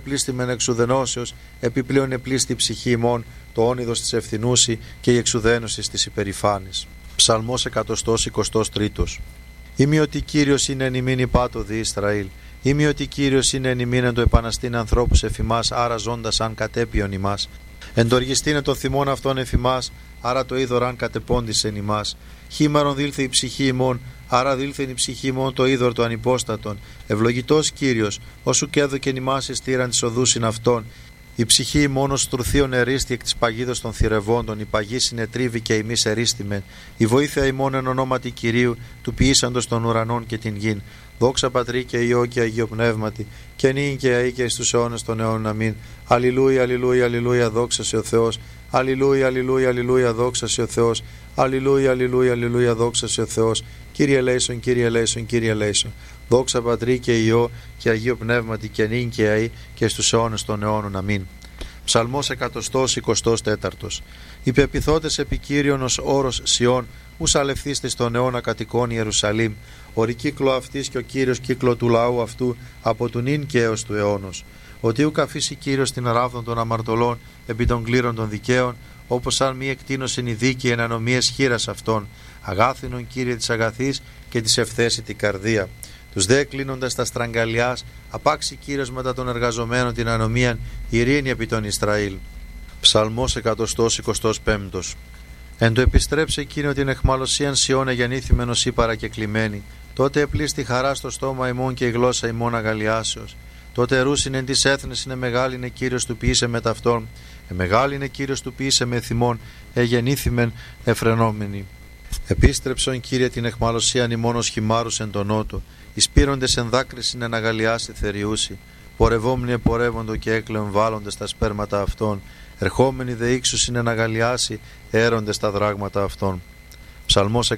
επλήστημεν εξουδενώσεως, επιπλέον επλήστη η ψυχή ημών, το όνειδος της ευθυνούση και η εξουδένωση της υπερηφάνης. Ψαλμός 123. Είμαι ότι Κύριος είναι εν ημίν υπάτο δι Ισραήλ. Είμαι ότι Κύριος είναι εν ημίν εν το επαναστήν ανθρώπους εφημάς, άρα ζώντας αν κατέπιον ημάς. Εντοργιστήνε το θυμόν αυτόν εφημάς, άρα το είδωρ αν κατεπώντησεν ημάς. Χήμαρον δήλθε η ψυχή ημών, άρα δήλθεν η ψυχή ημών το είδωρ του ανυπόστατον. Ευλογητός Κύριος, όσου και έδωκεν ημάς εστήραν της οδούσιν αυτών. Η ψυχή ημών ως στρουθίων ερίστη εκ της παγίδος των θηρευόντων, η παγή συνετρίβη και ημείς ερίστημεν. Η βοήθεια ημών εν ονόματι Κυρίου, του ποιήσαντος των ουρανών και την γην. Δόξα Πατρί και Υιό και Αγίο Πνεύματι, και νυν και αεί και εις τους αιώνες των αιώνων. Αμήν. Αλληλούια, αλληλούια, αλληλούια, δόξα σε ο Θεός. Αλληλούια, αλληλούια, αλληλούια, δόξα σε ο Θεός. Αλληλούια, αλληλούια, αλληλούια, δόξα σε ο Θεός. Κύριε ελέησον, Κύριε ελέησον, Κύριε ελέησον. Δόξα Πατρί και Υιό και Αγίο Πνεύματι, και νυν και αεί και στους αιώνες των αιώνων. Αμήν. Ψαλμός 124. Υπεπιθώτες επί Κύριον ως όρος Σιών, ους αλευθύστης των αιώνα κατοικών Ιερουσαλήμ. Ορη κύκλο αυτής και ο Κύριος κύκλο του λαού αυτού από του νυν και έως του αιώνος. Ότι ουκ αφήσει Κύριος την ράβδον των αμαρτωλών επί των κλήρων των δικαίων, όπως αν μη εκτείνωσιν η δίκη εν ανομίες χείρας αυτών. Αγάθινον Κύριε της αγαθής και της ευθέσιτη καρδία. Τους δε κλείνοντας τα στραγγαλιάς, απάξει Κύριος μετά των εργαζομένων την ανομίαν, ειρήνη επί των Ισραήλ. Ψαλμός 125. Εν το επιστρέψε εκείνο την εχμαλωσίαν Σιών εγεννήθημεν ως ή παρακεκλημένη. Τότε επλήστη χαρά στο στόμα ημών και η γλώσσα ημών αγαλιάσεως. Τότε ρούσιν εν της έθνης είναι μεγάλη είναι Κύριος του ποιήσε με ταυτόν. Μεγάλη είναι Κύριος του ποιήσε με θυμών, εγεννήθημεν εφρενόμενοι. Επίστρεψον Κύριε την εχμαλωσίαν ημών ως χυμάρους εν τον νότο. Εισπύροντες εν δάκρυσιν εν αγαλιάσει θεριούσι. Πορευόμενοι επορεύοντο και έκλεον βάλλοντες τα σπέρματα αυτών. Ερχόμενοι δε ύξουσιν εν αγαλιάσει, έροντες τα δράγματα αυτών. Ψαλμός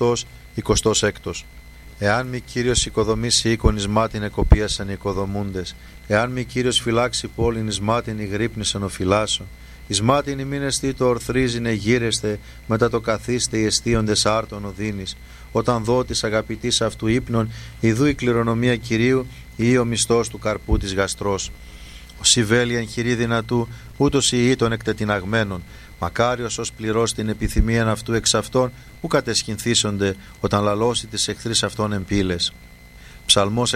126. Εάν μη Κύριος οικοδομήσει οίκον εις μάτιν εκοπίασαν οι οικοδομούντες. Εάν μη Κύριος φυλάξει πόλην εις μάτιν η γρύπνησαν ο φυλάσσο. Εις μάτιν ημίν εστί το ορθρίζειν εγείρεστε, μετά το καθίστε οι εστίοντες άρτων οδύνης. Όταν δω της αγαπητής αυτού ύπνων, ιδού η κληρονομία Κυρίου ή ο μισθός του καρπού της γαστρός. Ο Σιβέλη εν χειρή δυνατού, ούτως οι των εκτετιναγμένων. Μακάριος ως πληρώσει την επιθυμίαν αυτού εξ αυτών, που κατεσχυνθήσονται όταν λαλώσει τις εχθρείς αυτών εμπύλες. Ψαλμός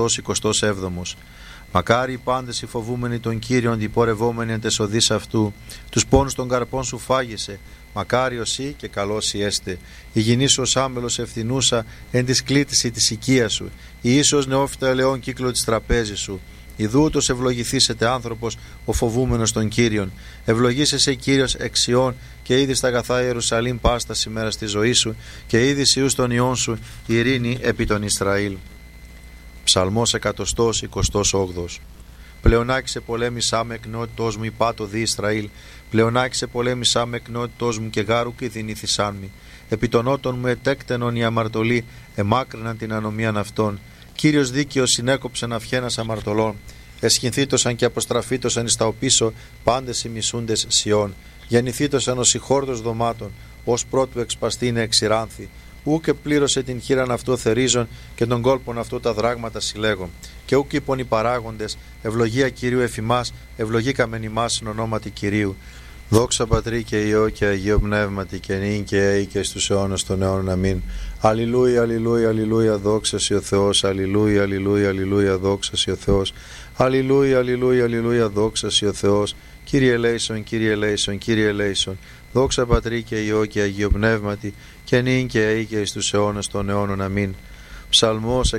127. Μακάρι οι πάντες οι φοβούμενοι των Κύριων, οι πορευόμενοι εν τες οδείς αυτού, τους πόνους των καρπών σου φάγεσαι. Μακάριος ή και καλός έστε. Η γυνή σου ως άμελος ευθυνούσα εν της κλήτηση της οικίας σου. Η ίσως νεόφυτα ελαιών κύκλο της τραπέζης σου. Ιδού ούτως ευλογηθήσετε άνθρωπος ο φοβούμενος των Κύριων. Ευλογήσεσαι Κύριος εξιών και είδη στα αγαθά Ιερουσαλήμ πάστα σήμερα στη ζωή σου και είδη ιούς των ιών σου ειρήνη επί των Ισραήλ. Ψαλμός 128. Πλεονάκησε πολέμησά με εκνότητός μου υπάτο δι Ισραήλ. Πλεονάκησε πολέμησά με εκνότητός μου και γάρου και δυνήθησάν μη. Επί των ότων μου ετέκτενον οι αμαρτωλοί, εμάκρυναν την ανομίαν αυτών. Κύριος δίκαιος συνέκοψεν αυχένας αμαρτωλών. Εσχυνθήτωσαν και αποστραφήτωσαν εις τα οπίσω πάντες οι μισούντες Σιών. Γεννηθήτωσαν ως ηχόρδος δωμάτων, ως πρώτου εξπαστήνε εξηράνθη. Ούκ πλήρωσε την χείραν αυτού θερίζων και τον κόλπον αυτού τα δράγματα συλλέγων. Και ούκ είπον οι παράγοντες, ευλογία Κυρίου εφημάς, ευλογήκαμεν ημάς εν ονόματι Κυρίου. Δόξα Πατρί και Υιό και Αγίο Πνεύματι και νυν και αεί και στους αιώνες των αιώνων. Αμήν. Αλληλούια, αλληλούια, αλληλούια, δόξα σε ο Θεός. Αλληλούια, αλληλούια, αλληλούια, δόξα σε ο Θεός. Αλληλούια, αλληλούια, αλληλούια, δόξα σε ο Θεός. Κύριε ελέησον, Κύριε ελέησον, Κύριε ελέησον. Δόξα Πατρί και Υιό και Αγίο Πνεύματι και νυν και αεί και στους αιώνες των αιώνων. Αμήν. Ψαλμός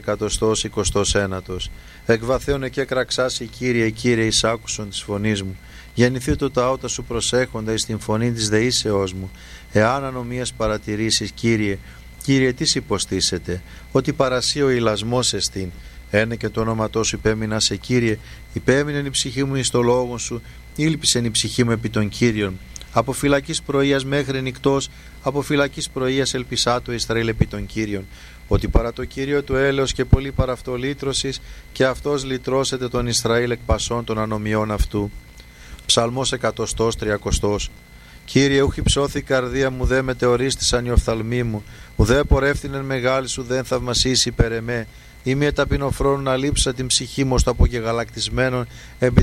129. Εκβαθέωνε και κραξάσει Κύριε, Κύριε, εις άκουσον της φωνής μου. Γεννηθεί το τα ότα σου προσέχοντα εις την φωνή της δεήσεώς μου. Εάν ανομίας παρατηρήσεις, Κύριε, Κύριε, τι υποστήσετε, ότι παρασύ ο ηλασμός εστίν. Ένε και το όνοματό σου υπέμεινα σε Κύριε, υπέμεινεν η ψυχή μου εις το λόγο σου, ήλπισεν η ψυχή μου επί των Κύριων. Από φυλακής πρωίας μέχρι νυκτός, από φυλακής πρωίας ελπισά το Ισραήλ επί των Κύριων. Ότι παρά το Κύριο του έλεος και πολύ παρά αυτό λύτρωσης, και αυτός λυτρώσεται τον Ισραήλ εκ πασών των ανομιών αυτού. Ψαλμός 130. Κύριε, ούχ υψώθη η καρδία μου, δε μετεωρίστησαν οι οφθαλμοί μου, ουδέ πορεύθυνεν μεγάλη σου, δεν θαυμασίσει υπέρ εμέ. Είμαι ταπεινοφρόνων αλείψα την ψυχή μου, στο απογεγαλακτισμένον